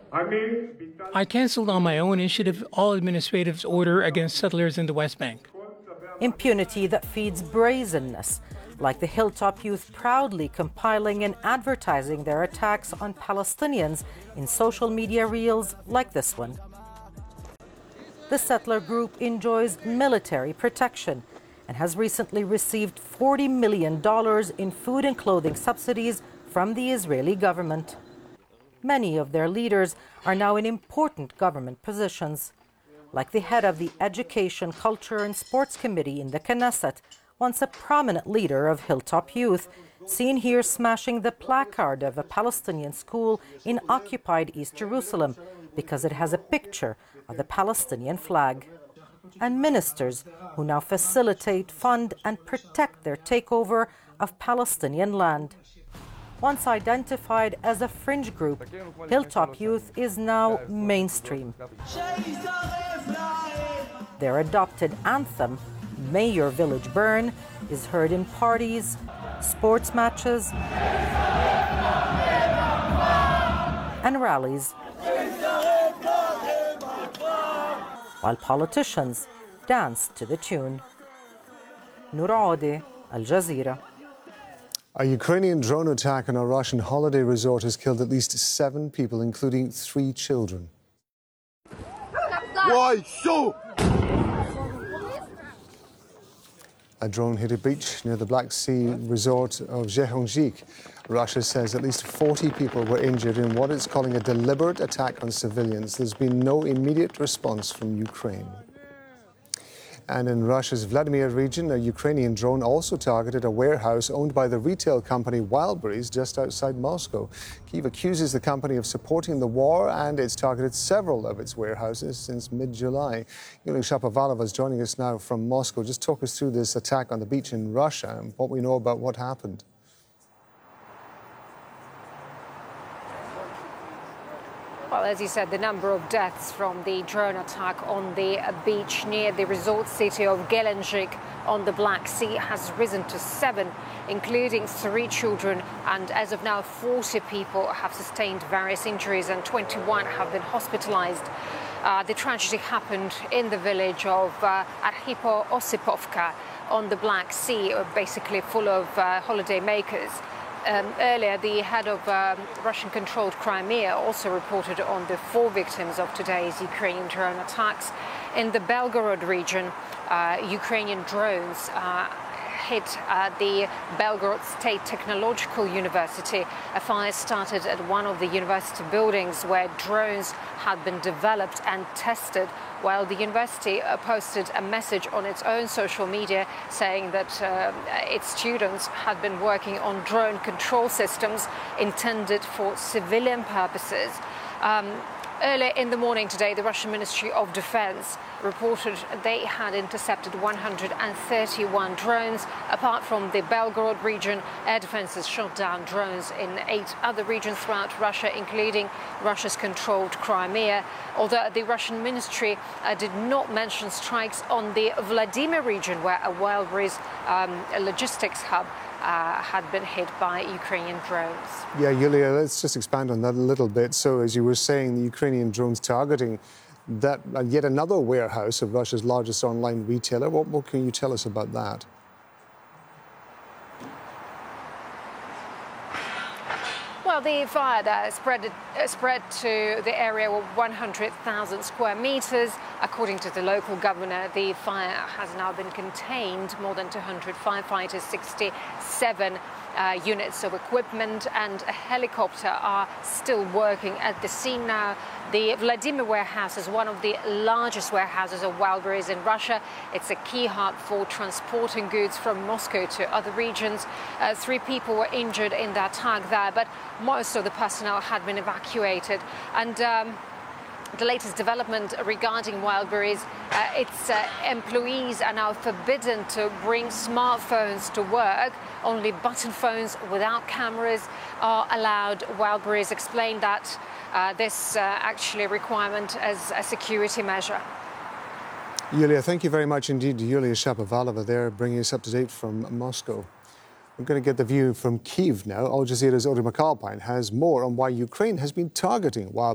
I canceled on my own initiative all administrative order against settlers in the West Bank. Impunity that feeds brazenness, like the Hilltop youth proudly compiling and advertising their attacks on Palestinians in social media reels like this one. The settler group enjoys military protection and has recently received $40 million in food and clothing subsidies from the Israeli government. Many of their leaders are now in important government positions, like the head of the Education, Culture and Sports Committee in the Knesset, once a prominent leader of Hilltop Youth, seen here smashing the placard of a Palestinian school in occupied East Jerusalem because it has a picture of the Palestinian flag. And ministers who now facilitate, fund and protect their takeover of Palestinian land. Once identified as a fringe group, Hilltop Youth is now mainstream. Their adopted anthem, May Your Village Burn, is heard in parties, sports matches, and rallies, while politicians dance to the tune. Noor Audi, Al Jazeera. A Ukrainian drone attack on a Russian holiday resort has killed at least 7 people, including 3 children. A drone hit a beach near the Black Sea resort of Zhezhonzhik. Russia says at least 40 people were injured in what it's calling a deliberate attack on civilians. There's been no immediate response from Ukraine. And in Russia's Vladimir region, a Ukrainian drone also targeted a warehouse owned by the retail company Wildberries just outside Moscow. Kyiv accuses the company of supporting the war, and it's targeted several of its warehouses since mid-July. Yulia Shapovalova is joining us now from Moscow. Just talk us through this attack on the beach in Russia and what we know about what happened. Well, as you said, the number of deaths from the drone attack on the beach near the resort city of Gelendzhik on the Black Sea has risen to 7, including 3 children. And as of now, 40 people have sustained various injuries and 21 have been hospitalized. The tragedy happened in the village of Arhipo Osipovka on the Black Sea, basically full of holidaymakers. Earlier, the head of Russian-controlled Crimea also reported on the 4 victims of today's Ukrainian drone attacks. In the Belgorod region, Ukrainian drones hit the Belgorod State Technological University. A fire started at one of the university buildings where drones had been developed and tested, while the university posted a message on its own social media saying that its students had been working on drone control systems intended for civilian purposes. Earlier in the morning today, the Russian Ministry of Defense reported they had intercepted 131 drones. Apart from the Belgorod region, air defenses shot down drones in 8 other regions throughout Russia, including Russia's controlled Crimea. Although the Russian ministry did not mention strikes on the Vladimir region, where a Wildberries logistics hub had been hit by Ukrainian drones. Yeah, Yulia, let's just expand on that a little bit. So, as you were saying, the Ukrainian drones targeting that yet another warehouse of Russia's largest online retailer. What can you tell us about that? Well, the fire that spread to the area of 100,000 square meters. According to the local governor, the fire has now been contained. More than 200 firefighters, 67 units of equipment and a helicopter are still working at the scene now. The Vladimir warehouse is one of the largest warehouses of Wildberries in Russia. It's a key hub for transporting goods from Moscow to other regions. 3 people were injured in the attack there, but most of the personnel had been evacuated. And the latest development regarding Wildberries, its employees are now forbidden to bring smartphones to work. Only button phones without cameras are allowed. Wildberries explained that this actually a requirement as a security measure. Yulia, thank you very much indeed. Yulia Shapovalova there, bringing us up to date from Moscow. We're going to get the view from Kyiv now. Al Jazeera's Ori Makalpine has more on why Ukraine has been targeting Wildberries